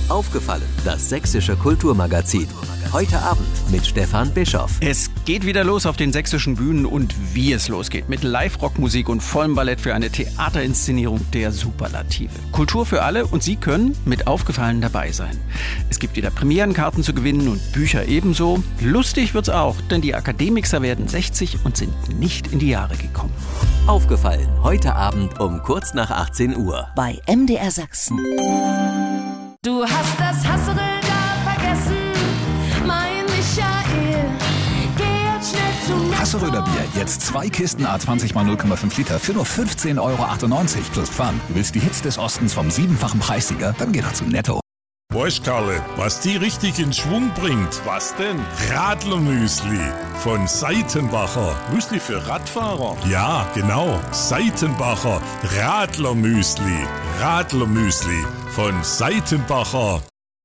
Aufgefallen, das sächsische Kulturmagazin. Heute Abend mit Stefan Bischoff. Es geht wieder los auf den sächsischen Bühnen und wie es losgeht. Mit Live-Rockmusik und vollem Ballett für eine Theaterinszenierung der Superlative. Kultur für alle und Sie können mit Aufgefallen dabei sein. Es gibt wieder Premierenkarten zu gewinnen und Bücher ebenso. Lustig wird's auch, denn die Akademixer werden 60 und sind nicht in die Jahre gekommen. Aufgefallen, heute Abend um kurz nach 18 Uhr. Bei MDR Sachsen. Du hast das Hasserl da vergessen, mein Michael. Geh jetzt schnell zu Netto. Hasseröder Bier, jetzt 2 Kisten A20 mal 0,5 Liter für nur 15,98 € plus Pfand. Du willst die Hits des Ostens vom 7-fachen Preissieger? Dann geh doch zu Netto. Weißt Karle, was die richtig in Schwung bringt? Was denn? Radlermüsli von Seitenbacher. Müsli für Radfahrer? Ja, genau. Seitenbacher Radlermüsli. Radlermüsli von Seitenbacher.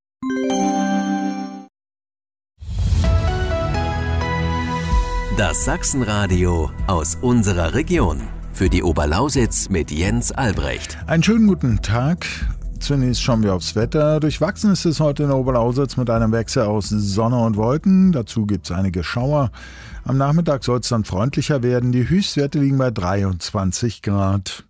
Das Sachsenradio aus unserer Region. Für die Oberlausitz mit Jens Albrecht. Einen schönen guten Tag. Zunächst schauen wir aufs Wetter. Durchwachsen ist es heute in der Oberlausitz mit einem Wechsel aus Sonne und Wolken. Dazu gibt es einige Schauer. Am Nachmittag soll es dann freundlicher werden. Die Höchstwerte liegen bei 23 Grad.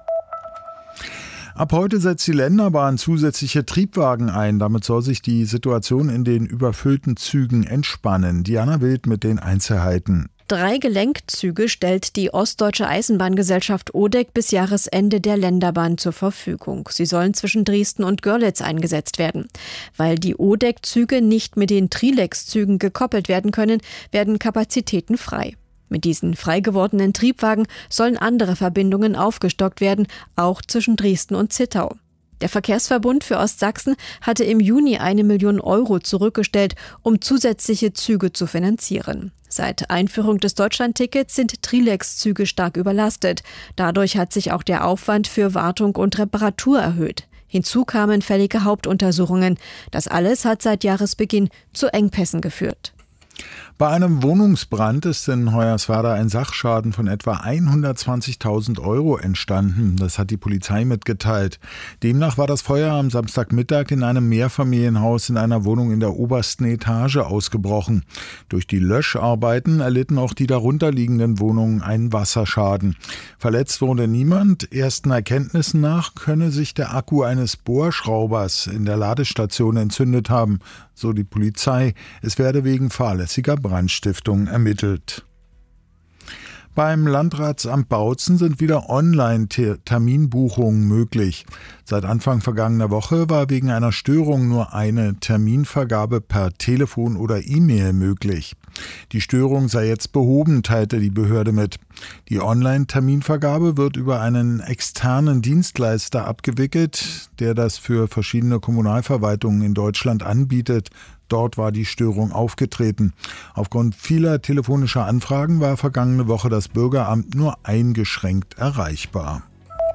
Ab heute setzt die Länderbahn zusätzliche Triebwagen ein. Damit soll sich die Situation in den überfüllten Zügen entspannen. Diana Wild mit den Einzelheiten. 3 Gelenkzüge stellt die Ostdeutsche Eisenbahngesellschaft ODEC bis Jahresende der Länderbahn zur Verfügung. Sie sollen zwischen Dresden und Görlitz eingesetzt werden. Weil die ODEC-Züge nicht mit den Trilex-Zügen gekoppelt werden können, werden Kapazitäten frei. Mit diesen frei gewordenen Triebwagen sollen andere Verbindungen aufgestockt werden, auch zwischen Dresden und Zittau. Der Verkehrsverbund für Ostsachsen hatte im Juni 1 Million € zurückgestellt, um zusätzliche Züge zu finanzieren. Seit Einführung des Deutschlandtickets sind Trilex-Züge stark überlastet. Dadurch hat sich auch der Aufwand für Wartung und Reparatur erhöht. Hinzu kamen fällige Hauptuntersuchungen. Das alles hat seit Jahresbeginn zu Engpässen geführt. Bei einem Wohnungsbrand ist in Hoyerswerda ein Sachschaden von etwa 120.000 € entstanden. Das hat die Polizei mitgeteilt. Demnach war das Feuer am Samstagmittag in einem Mehrfamilienhaus in einer Wohnung in der obersten Etage ausgebrochen. Durch die Löscharbeiten erlitten auch die darunterliegenden Wohnungen einen Wasserschaden. Verletzt wurde niemand. Ersten Erkenntnissen nach könne sich der Akku eines Bohrschraubers in der Ladestation entzündet haben, so die Polizei. Es werde wegen fahrlässiger Brandstiftung ermittelt. Beim Landratsamt Bautzen sind wieder Online-Terminbuchungen möglich. Seit Anfang vergangener Woche war wegen einer Störung nur eine Terminvergabe per Telefon oder E-Mail möglich. Die Störung sei jetzt behoben, teilte die Behörde mit. Die Online-Terminvergabe wird über einen externen Dienstleister abgewickelt, der das für verschiedene Kommunalverwaltungen in Deutschland anbietet. Dort war die Störung aufgetreten. Aufgrund vieler telefonischer Anfragen war vergangene Woche das Bürgeramt nur eingeschränkt erreichbar.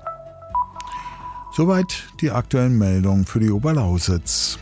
Soweit die aktuellen Meldungen für die Oberlausitz.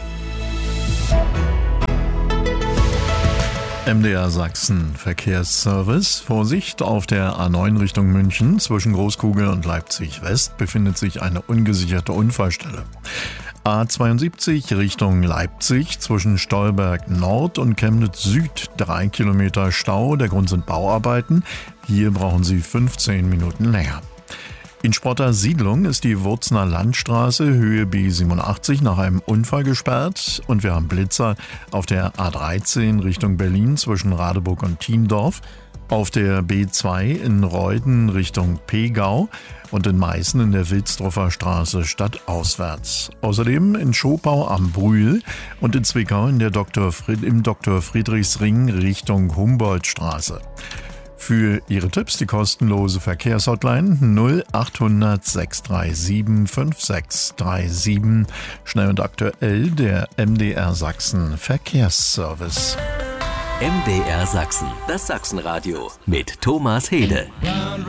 MDR Sachsen Verkehrsservice. Vorsicht, auf der A9 Richtung München zwischen Großkugel und Leipzig West befindet sich eine ungesicherte Unfallstelle. A72 Richtung Leipzig zwischen Stolberg Nord und Chemnitz Süd 3 Kilometer Stau. Der Grund sind Bauarbeiten. Hier brauchen Sie 15 Minuten länger. In Sprotter Siedlung ist die Wurzner Landstraße Höhe B87 nach einem Unfall gesperrt und wir haben Blitzer auf der A13 Richtung Berlin zwischen Radeburg und Thiendorf, auf der B2 in Reuden Richtung Pegau und in Meißen in der Wilsdruffer Straße stadtauswärts. Außerdem in Schopau am Brühl und in Zwickau im Dr. Friedrichsring Richtung Humboldtstraße. Für Ihre Tipps die kostenlose Verkehrshotline 0800 637 5637. Schnell und aktuell der MDR Sachsen Verkehrsservice. MDR Sachsen, das Sachsenradio mit Thomas Hede.